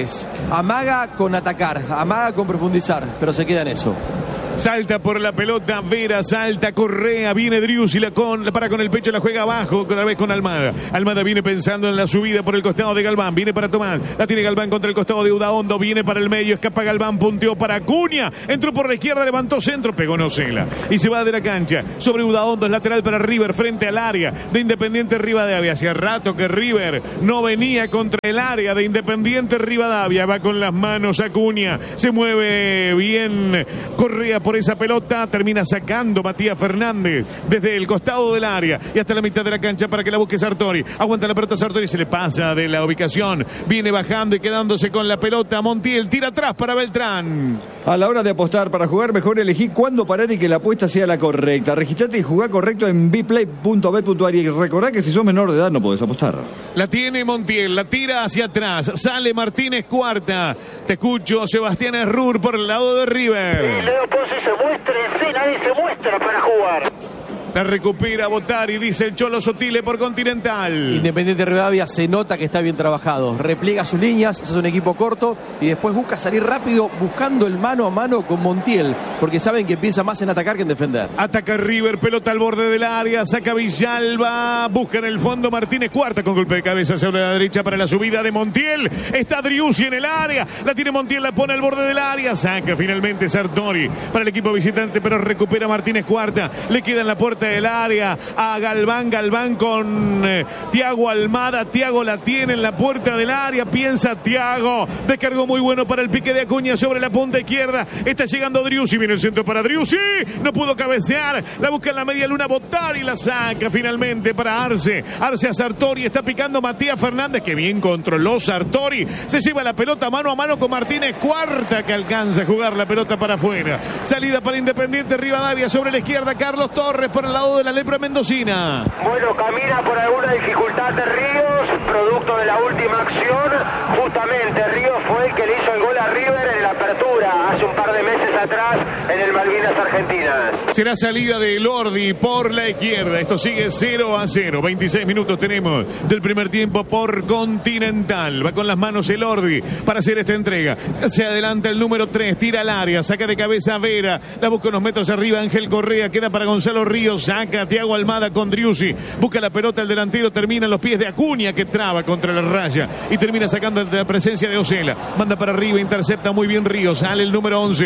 Amaga con atacar, amaga con profundizar, pero se queda en eso. Salta por la pelota Vera, salta Correa, viene Driussi, la con, la para con el pecho, la juega abajo, otra vez con Almada. Almada viene pensando en la subida por el costado de Galván, viene para Tomás, la tiene Galván contra el costado de Udaondo, viene para el medio, escapa Galván, punteó para Acuña, entró por la izquierda, levantó centro, pegó Nosela y se va de la cancha. Sobre Udaondo, es lateral para River, frente al área de Independiente Rivadavia. Hacía rato que River no venía contra el área de Independiente Rivadavia. Va con las manos Acuña, se mueve bien Correa por esa pelota, termina sacando Matías Fernández desde el costado del área y hasta la mitad de la cancha para que la busque Sartori. Aguanta la pelota Sartori, se le pasa de la ubicación, viene bajando y quedándose con la pelota Montiel, tira atrás para Beltrán. A la hora de apostar, para jugar mejor elegí cuándo parar y que la apuesta sea la correcta. Registrate y jugá correcto en biplay punto bet punto a r y recordá que si sos menor de edad no podés apostar. La tiene Montiel, la tira hacia atrás, sale Martínez Cuarta. Te escucho, Sebastián Errur por el lado de River. Sí, Leo Pozzi se muestra en sí, nadie se muestra para jugar. La recupera Botari, dice el Cholo Sotile por Continental. Independiente Rivadavia se nota que está bien trabajado. Repliega sus líneas, es un equipo corto y después busca salir rápido buscando el mano a mano con Montiel, porque saben que piensa más en atacar que en defender. Ataca River, pelota al borde del área, saca Villalba, busca en el fondo Martínez Cuarta con golpe de cabeza sobre la derecha para la subida de Montiel. Está Driussi en el área, la tiene Montiel, la pone al borde del área, saca finalmente Sartori para el equipo visitante, pero recupera Martínez Cuarta, le queda en la puerta del área a Galván, Galván con eh, Thiago Almada, Thiago la tiene en la puerta del área, piensa Thiago, descargó muy bueno para el pique de Acuña sobre la punta izquierda, está llegando Driussi, viene el centro para Driussi, no pudo cabecear, la busca en la media luna Botari y la saca finalmente para Arce, Arce a Sartori, está picando Matías Fernández, que bien controló Sartori, se lleva la pelota mano a mano con Martínez Cuarta, que alcanza a jugar la pelota para afuera, salida para Independiente Rivadavia sobre la izquierda, Carlos Torres por el lado de la lepra mendocina. Bueno, camina por alguna dificultad de Ríos, producto de la última acción. Justamente Ríos fue el que le hizo el gol a River en la apertura hace un par de meses atrás en el Malvinas Argentinas. Será salida de Elordi por la izquierda. Esto sigue cero a cero. veintiséis minutos tenemos del primer tiempo por Continental. Va con las manos Elordi para hacer esta entrega. Se adelanta el número tres, tira al área, saca de cabeza a Vera, la busca unos metros arriba Ángel Correa, queda para Gonzalo Ríos, saca a Thiago Almada con Driussi, busca la pelota el delantero, termina en los pies de Acuña, que traba contra la raya y termina sacando de la presencia de Osela. Manda para arriba, intercepta muy bien Ríos, sale el número once, se la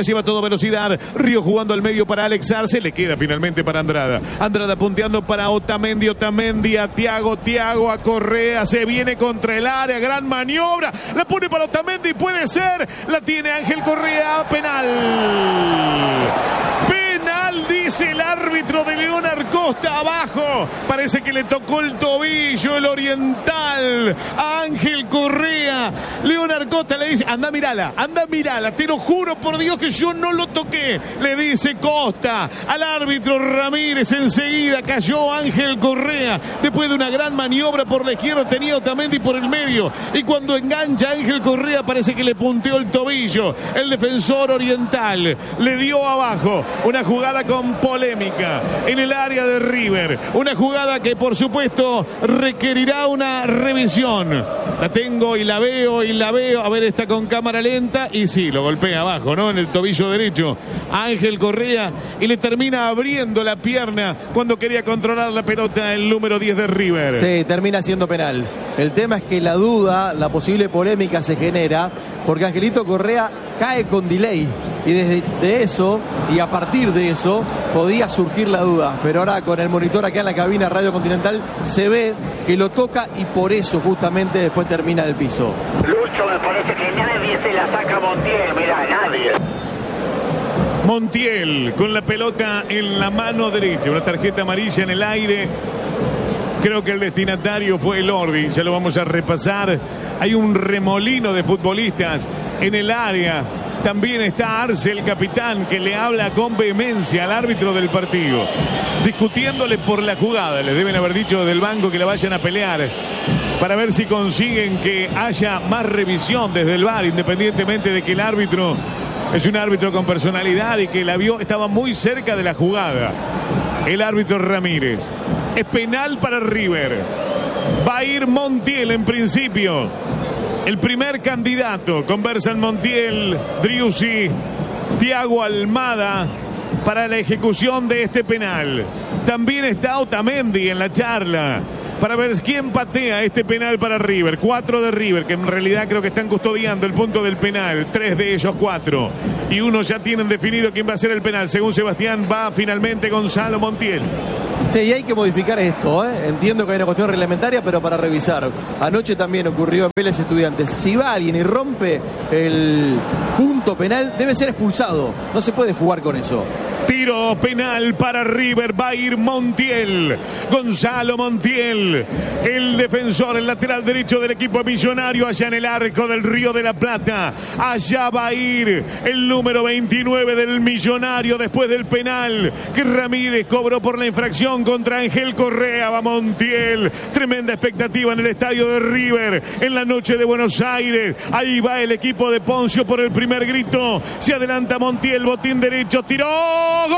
lleva a toda velocidad. Río jugando al medio para Alex Arce. Le queda finalmente para Andrada. Andrada punteando para Otamendi. Otamendi a Thiago. Thiago a Correa. Se viene contra el área. Gran maniobra. La pone para Otamendi. Puede ser. La tiene Ángel Correa. Penal. Penal, dice el árbitro de León Arcosta. Abajo. Parece que le tocó el tobillo el oriental a Ángel Correa. León Arcosta le dice: anda, mirala, anda, mirala. Te lo juro por Dios que yo no lo toqué. Le dice Costa al árbitro Ramírez. Enseguida cayó Ángel Correa. Después de una gran maniobra por la izquierda, tenía Otamendi por el medio. Y cuando engancha Ángel Correa, parece que le punteó el tobillo. El defensor oriental le dio abajo. Una jugada con polémica en el área de River. Una jugada que por supuesto requerirá una revisión. La tengo y la veo y la veo. A ver, está con cámara lenta. Y sí, lo golpea abajo, ¿no? En el tobillo derecho a Ángel Correa. Y le termina abriendo la pierna cuando quería controlar la pelota el número diez de River. Sí, termina siendo penal. El tema es que la duda, la posible polémica se genera porque Angelito Correa cae con delay. Y desde de eso, y a partir de eso, podía surgir la duda. Pero ahora con el monitor acá en la cabina Radio Continental se ve que lo toca y por eso justamente después termina en el piso. Lucho, me parece que nadie se la saca a Montiel, mirá, nadie. Montiel con la pelota en la mano derecha, una tarjeta amarilla en el aire. Creo que el destinatario fue el Ordi, ya lo vamos a repasar. Hay un remolino de futbolistas en el área. También está Arce, el capitán, que le habla con vehemencia al árbitro del partido, discutiéndole por la jugada. Les deben haber dicho desde el banco que la vayan a pelear para ver si consiguen que haya más revisión desde el V A R, independientemente de que el árbitro es un árbitro con personalidad y que la vio, estaba muy cerca de la jugada. El árbitro Ramírez. Es penal para River. Va a ir Montiel en principio. El primer candidato. Conversan Montiel, Driussi, Thiago Almada para la ejecución de este penal. También está Otamendi en la charla para ver quién patea este penal para River. Cuatro de River, que en realidad creo que están custodiando el punto del penal. Tres de ellos, cuatro. Y uno ya tienen definido quién va a ser el penal. Según Sebastián, va finalmente Gonzalo Montiel. Sí, y hay que modificar esto, ¿eh? Entiendo que hay una cuestión reglamentaria, pero para revisar. Anoche también ocurrió en Vélez Estudiantes. Si va alguien y rompe el punto penal, debe ser expulsado. No se puede jugar con eso. Tiro penal para River. Va a ir Montiel. Gonzalo Montiel, el defensor, el lateral derecho del equipo millonario, allá en el arco del Río de la Plata. Allá va a ir el número veintinueve del Millonario después del penal que Ramírez cobró por la infracción contra Ángel Correa. Va Montiel. Tremenda expectativa en el estadio de River en la noche de Buenos Aires. Ahí va el equipo de Poncio por el primer grito. Se adelanta Montiel, botín derecho, tiró. ¡Gol!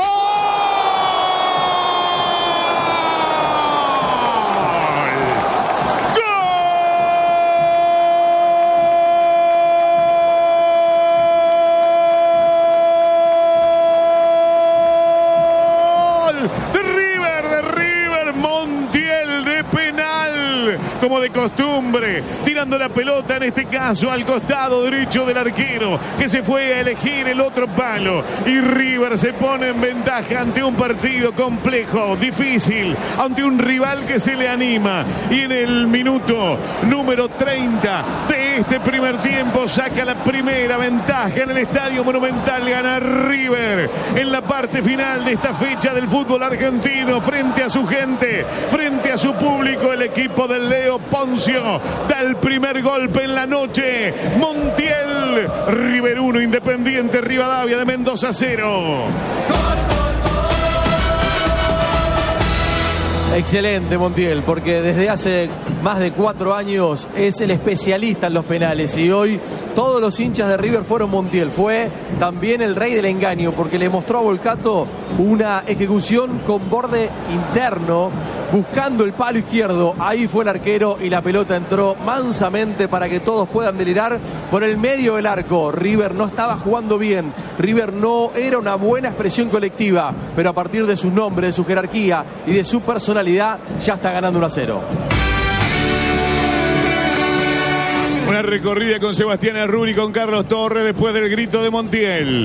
Como de costumbre, tirando la pelota en este caso al costado derecho del arquero, que se fue a elegir el otro palo, y River se pone en ventaja ante un partido complejo, difícil, ante un rival que se le anima, y en el minuto número treinta de este primer tiempo saca la primera ventaja en el Estadio Monumental. Gana River en la parte final de esta fecha del fútbol argentino, frente a su gente, frente a su público. El equipo del Leo Poncio da el primer golpe en la noche. Montiel, River uno, Independiente Rivadavia de Mendoza cero. Excelente Montiel, porque desde hace más de cuatro años es el especialista en los penales, y hoy todos los hinchas de River fueron Montiel. Fue también el rey del engaño, porque le mostró a Volcato una ejecución con borde interno, buscando el palo izquierdo. Ahí fue el arquero y la pelota entró mansamente para que todos puedan delirar por el medio del arco. River no estaba jugando bien, River no era una buena expresión colectiva, pero a partir de su nombre, de su jerarquía y de su personalidad, ya está ganando uno a cero. Una recorrida con Sebastián Arruri y con Carlos Torres después del grito de Montiel. Y lo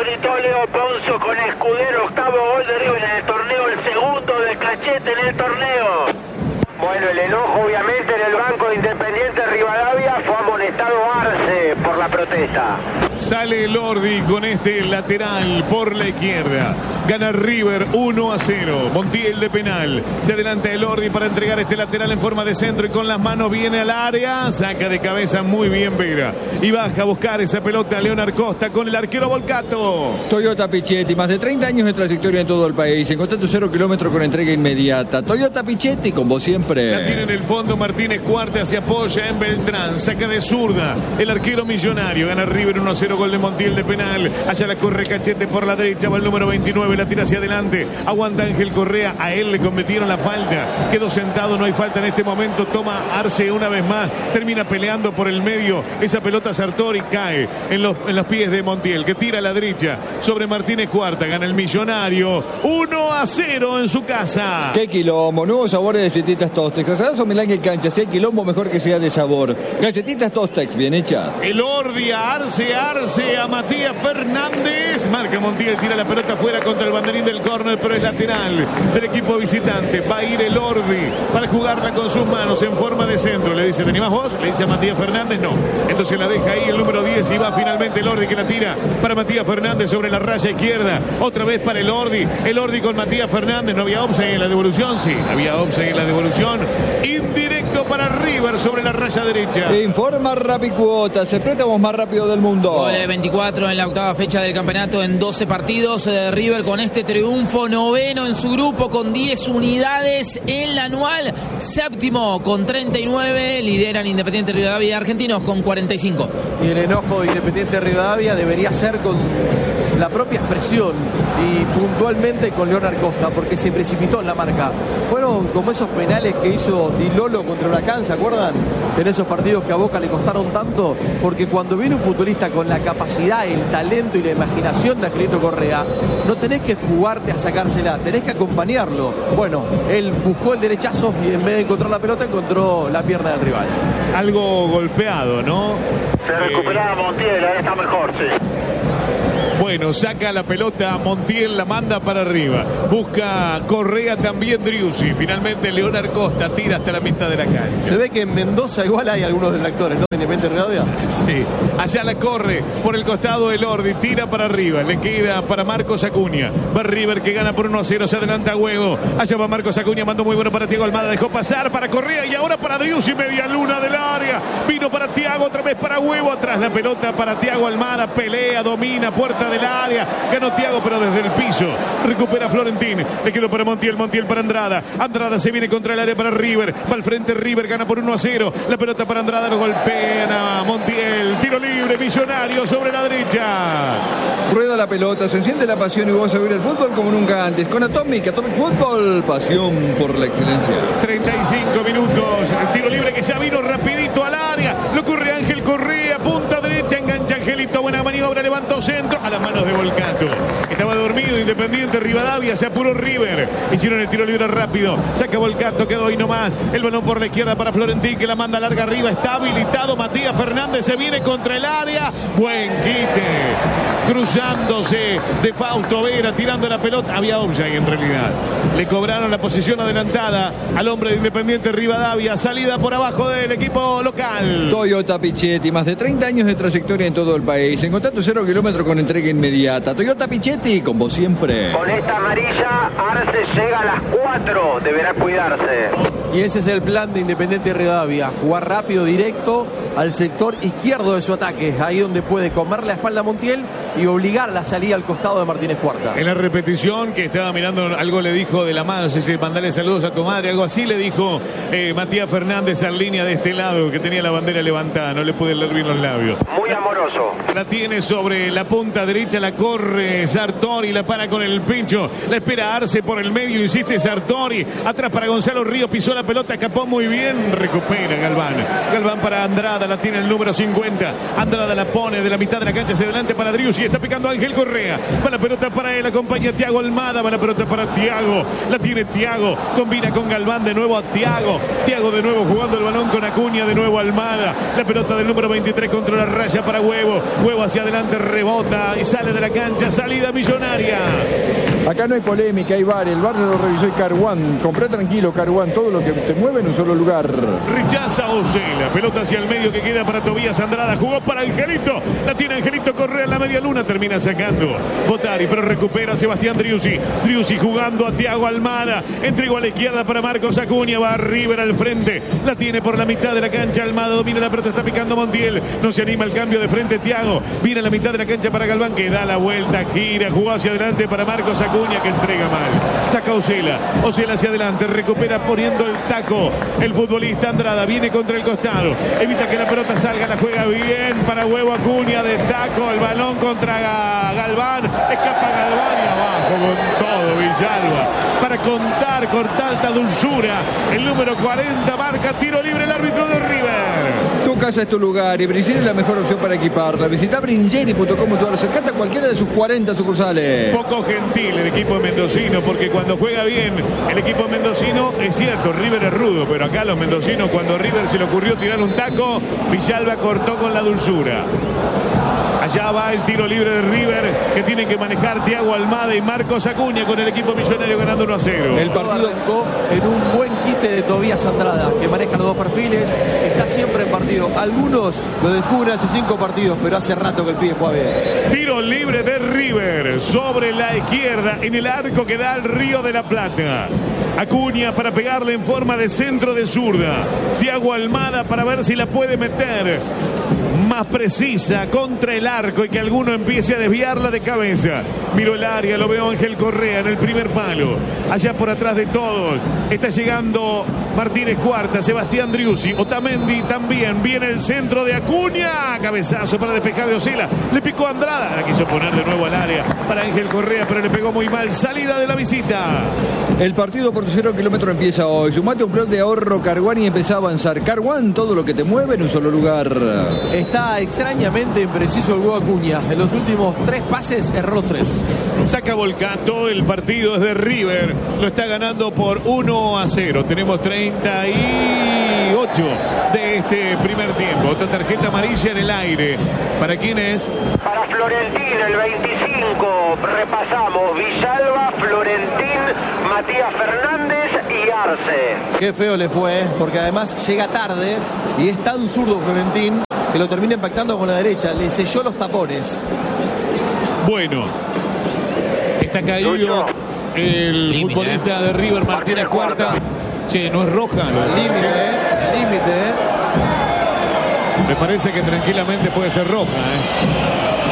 gritó Leo Ponzo con Escudero, octavo gol de River en el torneo, el segundo de Cachete en el torneo. Bueno, el enojo obviamente en el banco de Independiente Rivadavia, fue amonestado Arce por la protesta. Sale Elordi con este lateral por la izquierda. Gana River uno a cero. Montiel de penal. Se adelanta Elordi para entregar este lateral en forma de centro y con las manos viene al área. Saca de cabeza muy bien Vera. Y baja a buscar esa pelota Leonard Costa con el arquero Volcato. Toyota Pichetti, más de treinta años de trayectoria en todo el país. En contrato cero kilómetros con entrega inmediata. Toyota Pichetti, con vos siempre. La tiene en el fondo Martínez Cuarta, se apoya en Beltrán, saca de zurda el arquero Millonario, gana River uno a cero, gol de Montiel de penal, allá la corre Cachete por la derecha, va el número veintinueve, la tira hacia adelante, aguanta Ángel Correa, a él le cometieron la falta, quedó sentado, no hay falta en este momento, toma Arce una vez más, termina peleando por el medio, esa pelota Sartori cae en los, en los pies de Montiel, que tira a la derecha sobre Martínez Cuarta, gana el Millonario, uno a cero en su casa. Qué quilombo, nuevos sabores de Galletitas Tostex, asadazo Milán en cancha, si hay quilombo mejor que sea de sabor. Galletitas Tostex, bien hechas. Elordi a Arce, Arce a Matías Fernández, marca Montiel, tira la pelota afuera contra el banderín del córner, pero es lateral del equipo visitante, va a ir Elordi para jugarla con sus manos en forma de centro, le dice, ¿te animás vos? Le dice a Matías Fernández, no, entonces la deja ahí el número diez y va finalmente Elordi que la tira para Matías Fernández sobre la raya izquierda, otra vez para Elordi, Elordi con Matías Fernández, no había offside en la devolución, sí, había offside en la devolución, indirecto para River sobre la raya derecha. Informa Rapicuotas, el préstamo más rápido del mundo. Gol de veinticuatro en la octava fecha del campeonato en doce partidos. Eh, River con este triunfo, noveno en su grupo con diez unidades en la anual, séptimo con treinta y nueve, lideran Independiente Rivadavia y Argentinos con cuarenta y cinco. Y el enojo de Independiente Rivadavia debería ser con la propia expresión y puntualmente con Leonard Costa, porque se precipitó en la marca. Fueron como esos penales que hizo Di Lolo contra Huracán, ¿se acuerdan? En esos partidos que a Boca le costaron tanto, porque cuando viene un futbolista con la capacidad, el talento y la imaginación de Angelito Correa, no tenés que jugarte a sacársela, tenés que acompañarlo. Bueno, él buscó el derechazo y en vez de encontrar la pelota encontró la pierna del rival. Algo golpeado, ¿no? Se recuperaba eh... Montiel, ahora está mejor, sí. Bueno, saca la pelota Montiel, la manda para arriba. Busca Correa también Driussi. Finalmente Leonard Costa tira hasta la mitad de la cancha. Se ve que en Mendoza igual hay algunos detractores, ¿no? Independiente Rivadavia. Sí, allá la corre por el costado del Elordi, tira para arriba, le queda para Marcos Acuña. Va River que gana por uno a cero, se adelanta a Huevo. Allá va Marcos Acuña, mandó muy bueno para Thiago Almada, dejó pasar para Correa y ahora para Driussi, media luna del área. Vino para Thiago, otra vez para Huevo, atrás la pelota para Thiago Almada, pelea, domina, puerta del área. Ganó Thiago, pero desde el piso. Recupera Florentín, le quedó para Montiel, Montiel para Andrada. Andrada se viene contra el área para River. Va al frente River, gana por uno a cero. La pelota para Andrada, lo golpean a Montiel. Tiro libre, Millonario sobre la derecha. Rueda la pelota, se enciende la pasión y vos a ver el fútbol como nunca antes. Con Atomic, Atomic Fútbol, pasión por la excelencia. treinta y cinco minutos. El tiro libre que ya vino rapidito al área. Lo corre Ángel Correa, punta derecha, engancha Angelito. Buena maniobra, levantó centro a las manos de Volcato. Estaba dormido Independiente Rivadavia, se apuró River. Hicieron el tiro libre rápido. Saca Volcato, quedó ahí nomás. El balón por la izquierda para Florentín, que la manda larga arriba. Está habilitado Matías Fernández, se viene contra el área. Buen quite. Cruzándose de Fausto Vera, tirando la pelota. Había offside en realidad. Le cobraron la posición adelantada al hombre de Independiente Rivadavia. Salida por abajo del equipo local. Toyota Pichetti, más de treinta años de trayectoria en todo el país. En contrato cero kilómetros con entrega inmediata. Toyota Pichetti, con vos siempre. Con esta amarilla, Arce llega a las cuatro. Deberá cuidarse. Y ese es el plan de Independiente Rivadavia. Jugar rápido, directo al sector izquierdo de su ataque. Ahí donde puede comer la espalda a Montiel y obligar la salida al costado de Martínez Cuarta. En la repetición que estaba mirando, algo le dijo de la mano, no sé si mandale saludos a tu madre, algo así le dijo eh, Matías Fernández en línea de este lado, que tenía la bandera levantada, no le pude leer bien los labios. Muy amoroso. La tiene sobre la punta derecha, la corre Sartori, la para con el pincho, la espera Arce por el medio, insiste Sartori, atrás para Gonzalo Ríos, pisó la pelota, escapó muy bien, recupera Galván. Galván para Andrada, la tiene el número cincuenta, Andrada la pone de la mitad de la cancha hacia adelante para Driussi, está picando Ángel Correa. Va la pelota para él, acompaña a Thiago Almada. Va la pelota para Thiago. La tiene Thiago. Combina con Galván, de nuevo a Thiago. Thiago de nuevo jugando el balón con Acuña, de nuevo Almada. La pelota del número veintitrés contra la raya para Huevo. Huevo hacia adelante, rebota y sale de la cancha. Salida millonaria. Acá no hay polémica, hay V A R. El V A R lo revisó y Caruán. Compré tranquilo, Caruán. Todo lo que te mueve en un solo lugar. Rechaza Osela. Pelota hacia el medio que queda para Tobías Andrada. Jugó para Angelito. La tiene Angelito Correa en la media luna. Termina sacando Botari, pero recupera Sebastián Driussi. Driussi jugando a Thiago Almada. Entregó a la izquierda para Marcos Acuña. Va a River al frente. La tiene por la mitad de la cancha. Almada domina la pelota. Está picando Montiel. No se anima el cambio de frente. Thiago viene a la mitad de la cancha para Galván, que da la vuelta, gira, jugó hacia adelante para Marcos Acuña, que entrega mal. Saca Osela. Osela hacia adelante. Recupera poniendo el taco. El futbolista Andrada viene contra el costado. Evita que la pelota salga. La juega bien para Huevo Acuña de taco. El balón contra Galván. Escapa Galván y abajo con todo Villalba. Para contar con tanta dulzura. El número cuarenta marca tiro libre el árbitro de River. Tu casa es tu lugar y Bringeri es la mejor opción para equiparla. Visita bringeri punto com punto ar. Acercate a cualquiera de sus cuarenta sucursales. Poco gentil el equipo mendocino, porque cuando juega bien el equipo mendocino, es cierto, River es rudo, pero acá los mendocinos, cuando River se le ocurrió tirar un taco, Villalba cortó con la dulzura. Allá va el tiro libre de River, que tienen que manejar Thiago Almada y Marcos Acuña, con el equipo millonario ganando uno a cero. El partido arrancó en un buen quite de Tobías Andrada, que maneja los dos perfiles, está siempre en partido. Algunos lo descubren hace cinco partidos, pero hace rato que el pibe juega bien. Tiro libre de River sobre la izquierda, en el arco que da al Río de la Plata. Acuña para pegarle en forma de centro de zurda. Thiago Almada para ver si la puede meter más precisa contra el arco y que alguno empiece a desviarla de cabeza. Miro el área, lo veo Ángel Correa en el primer palo. Allá por atrás de todos está llegando Martínez Cuarta, Sebastián Driussi, Otamendi también. Viene el centro de Acuña. Cabezazo para despejar de Osela. Le picó Andrada. La quiso poner de nuevo al área para Ángel Correa, pero le pegó muy mal. Salida de la visita. El partido por cero kilómetros empieza hoy. Sumate un plan de ahorro Caruán y empezá a avanzar. Caruán, todo lo que te mueve en un solo lugar. Está extrañamente impreciso el huevo Acuña. En los últimos tres pases erró los tres. Saca Volcato. El partido es de River. Lo está ganando por uno a cero. Tenemos treinta y ocho de este primer tiempo. Otra tarjeta amarilla en el aire. ¿Para quién es? Para Florentín, el veinticinco. Repasamos. Villalba, Florentín, Matías Fernández y Arce. Qué feo le fue, ¿eh? Porque además llega tarde y es tan zurdo Florentín que lo termina impactando con la derecha. Le selló los tapones. Bueno, está caído el límite, futbolista de River, Martínez Cuarta. Che, no es roja. Al límite, ¿eh? Al límite, ¿eh? Me parece que tranquilamente puede ser roja, ¿eh?